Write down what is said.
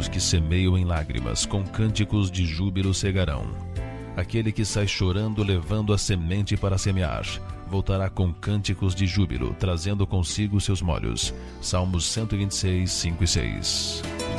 os que semeiam em lágrimas, com cânticos de júbilo cegarão. Aquele que sai chorando, levando a semente para semear, voltará com cânticos de júbilo, trazendo consigo seus molhos. Salmos 126, 5 e 6.